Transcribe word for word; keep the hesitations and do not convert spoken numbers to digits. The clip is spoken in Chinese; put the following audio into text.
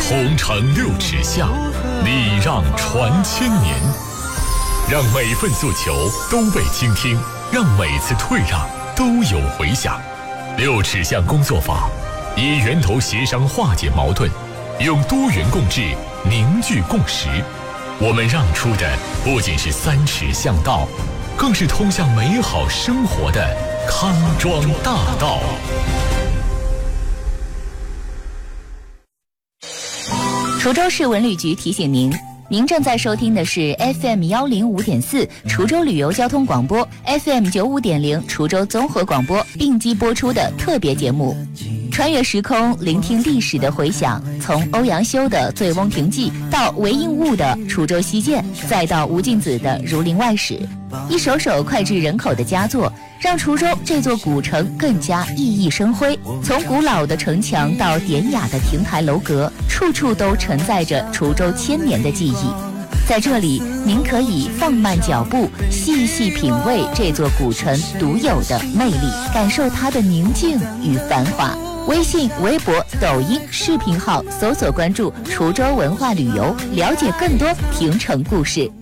同城六尺巷，礼让传千年。让每份诉求都被倾听，让每次退让都有回响。六尺巷工作法，以源头协商化解矛盾，用多元共治凝聚共识。我们让出的不仅是三尺巷道，更是通向美好生活的康庄大道。 滁州市文旅局提醒您，您正在收听的是 F M 一零五点四 滁州旅游交通广播 F M 九五点零 滁州综合广播并机播出的特别节目。穿越时空，聆听历史的回响，从欧阳修的《醉翁亭记》到韦应物的《滁州西涧》，再到吴敬梓的《儒林外史》，一首首脍炙人口的佳作，让滁州这座古城更加熠熠生辉。从古老的城墙到典雅的亭台楼阁，处处都承载着滁州千年的记忆。在这里，您可以放慢脚步，细细品味这座古城独有的魅力，感受它的宁静与繁华。微信、微博、抖音视频号搜索关注滁州文化旅游，了解更多亭城故事。